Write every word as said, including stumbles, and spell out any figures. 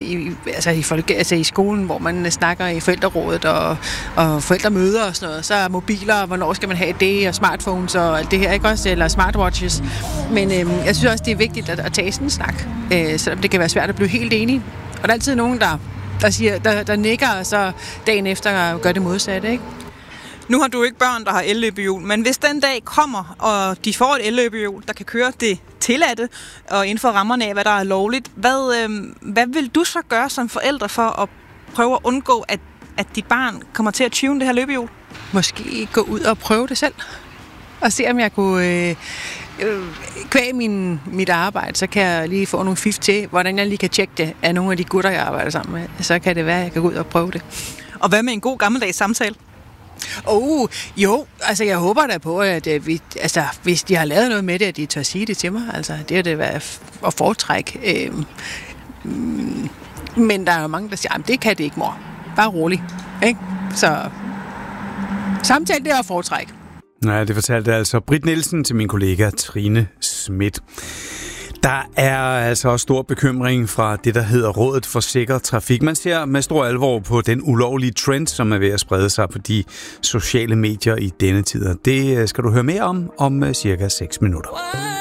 i, altså i, folke, altså i skolen, hvor man snakker i forældrerådet og, og forældremøder og sådan noget, så er mobiler, hvornår skal man have det, og smartphones og alt det her, ikke også? Eller smartwatches. Men øhm, jeg synes også, det er vigtigt at, at tage sådan en snak, øh, selvom det kan være svært at blive helt enige. Og der er altid nogen, der, der, siger, der, der nikker, og så dagen efter gør det modsatte, ikke? Nu har du ikke børn, der har elløbehjul, men hvis den dag kommer, og de får et elløbehjul, der kan køre det tilladte, og inden for rammerne af, hvad der er lovligt, hvad, øh, hvad vil du så gøre som forældre for at prøve at undgå, at, at dit barn kommer til at tune det her løbehjul? Måske gå ud og prøve det selv, og se om jeg kunne... Øh, øh, kvæg min, mit arbejde, så kan jeg lige få nogle fif til, hvordan jeg lige kan tjekke det af nogle af de gutter, jeg arbejder sammen med. Så kan det være, at jeg kan gå ud og prøve det. Og hvad med en god gammeldags samtale? Oh, jo, altså jeg håber da på, at øh, vi, altså, hvis de har lavet noget med det, at de tør sige det til mig. Altså, det er det været at foretrække. Øh, mm, men der er jo mange, der siger, at det kan det ikke, mor. Bare rolig. Ikke? Så samtale, det er at foretrække. Nej, det fortalte altså Britt Nielsen til min kollega Trine Schmidt. Der er altså også stor bekymring fra det, der hedder Rådet for Sikker Trafik. Man ser med stor alvor på den ulovlige trend, som er ved at sprede sig på de sociale medier i denne tid. Det skal du høre mere om om cirka seks minutter.